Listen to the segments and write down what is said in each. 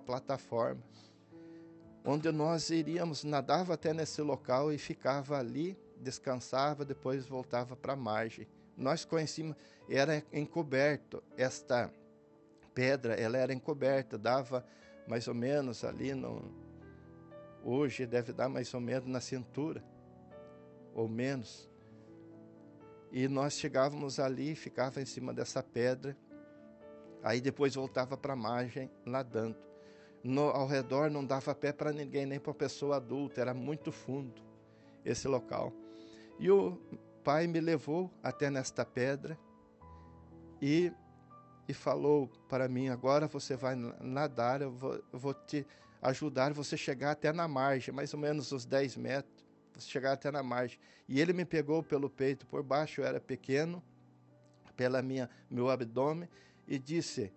plataforma, onde nós iríamos, nadava até nesse local e ficava ali, descansava, depois voltava para a margem. Nós conhecíamos, era encoberto, esta pedra, ela era encoberta, dava mais ou menos ali, hoje deve dar mais ou menos na cintura, ou menos. E nós chegávamos ali, ficava em cima dessa pedra, aí depois voltava para a margem nadando. Ao redor não dava pé para ninguém, nem para pessoa adulta, era muito fundo esse local. E o pai me levou até nesta pedra e falou para mim: agora você vai nadar, eu vou te ajudar você chegar até na margem, mais ou menos uns 10 metros, você chegar até na margem. E ele me pegou pelo peito por baixo, eu era pequeno, pela meu abdômen, e disse: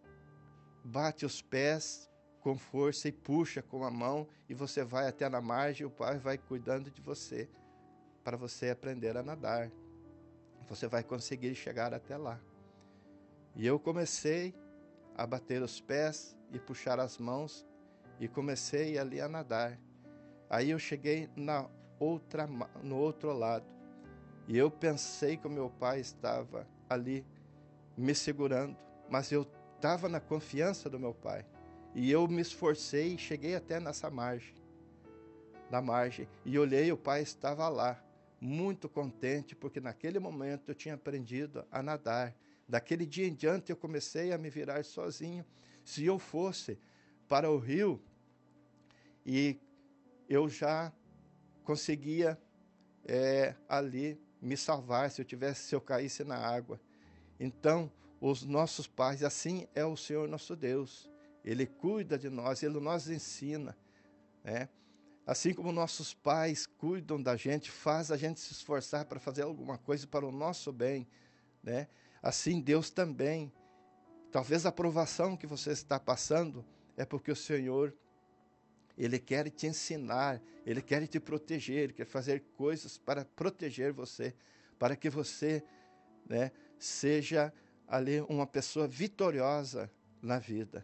bate os pés com força e puxa com a mão, e você vai até na margem, o pai vai cuidando de você, para você aprender a nadar. Você vai conseguir chegar até lá. E eu comecei a bater os pés e puxar as mãos, e comecei ali a nadar. Aí eu cheguei no outro lado, e eu pensei que o meu pai estava ali me segurando, mas eu estava na confiança do meu pai. E eu me esforcei e cheguei até nessa margem, na margem, e olhei, o pai estava lá, muito contente, porque naquele momento eu tinha aprendido a nadar. Daquele dia em diante eu comecei a me virar sozinho. Se eu fosse para o rio, e eu já conseguia ali me salvar, se eu caísse na água. Então, os nossos pais, assim é o Senhor nosso Deus. Ele cuida de nós, Ele nos ensina, né? Assim como nossos pais cuidam da gente, faz a gente se esforçar para fazer alguma coisa para o nosso bem, né? Assim Deus também. Talvez a provação que você está passando é porque o Senhor, Ele quer te ensinar, Ele quer te proteger, Ele quer fazer coisas para proteger você, para que você, né, seja ali uma pessoa vitoriosa na vida.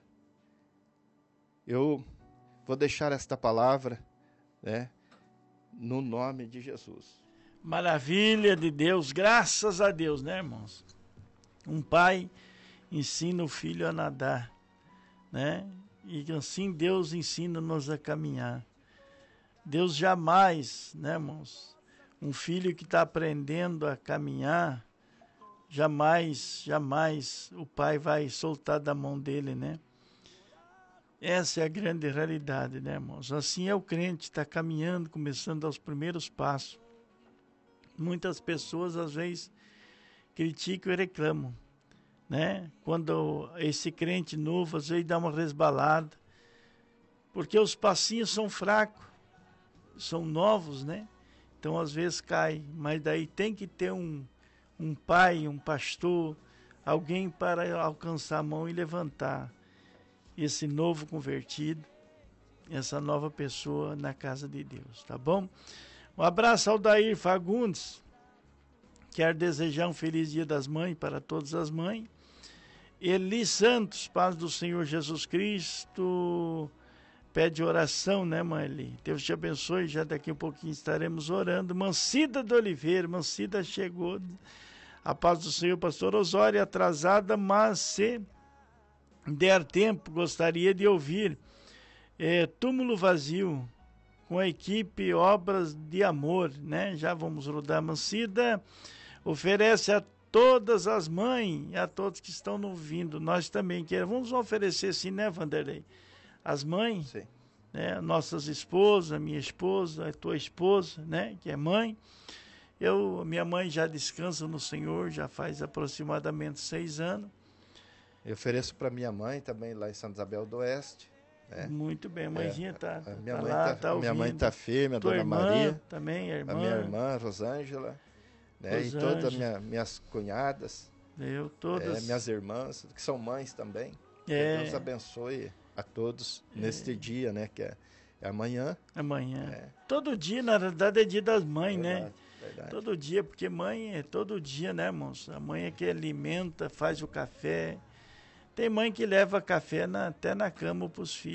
Eu vou deixar esta palavra, né, no nome de Jesus. Maravilha de Deus, graças a Deus, né, irmãos? Um pai ensina o filho a nadar, né? E assim Deus ensina-nos a caminhar. Deus jamais, né, irmãos? Um filho que está aprendendo a caminhar, jamais o pai vai soltar da mão dele, né? Essa é a grande realidade, né, irmãos? Assim é o crente, está caminhando, começando aos primeiros passos. Muitas pessoas, às vezes, criticam e reclamam, né? Quando esse crente novo, às vezes, dá uma resbalada, porque os passinhos são fracos, são novos, né? Então, às vezes, cai. Mas daí tem que ter um pai, um pastor, alguém para alcançar a mão e levantar esse novo convertido, essa nova pessoa na casa de Deus, tá bom? Um abraço ao Dair Fagundes, quero desejar um feliz Dia das Mães para todas as mães. Eli Santos, paz do Senhor Jesus Cristo, pede oração, né, mãe Eli? Deus te abençoe, já daqui um pouquinho estaremos orando. Mancida de Oliveira, Mancida chegou, a paz do Senhor, pastor Osório, atrasada, mas se der tempo, gostaria de ouvir Túmulo Vazio, com a equipe Obras de Amor, né? Já vamos rodar. Mancida oferece a todas as mães, a todos que estão ouvindo, nós também queremos, vamos oferecer sim, né, Vanderlei? As mães, Sim. Né? Nossas esposas, minha esposa, a tua esposa, né? Que é mãe. Minha mãe já descansa no Senhor, já faz aproximadamente 6 anos. Eu ofereço para minha mãe também, lá em Santa Isabel do Oeste. Né? Muito bem, a mãezinha tá minha mãe lá, tá, ouvindo. minha mãe está firme, a Tua Dona irmã Maria. também, a minha irmã, Rosângela. Né? E todas as minhas cunhadas. Todas. Minhas irmãs, que são mães também. Que Deus abençoe a todos neste dia, né? Que é amanhã. Amanhã. Todo dia, na verdade, é dia das mães, verdade, né? Verdade. Todo dia, porque mãe é todo dia, né, irmãos? A mãe é que alimenta, faz o café. Tem mãe que leva café até na cama para os filhos.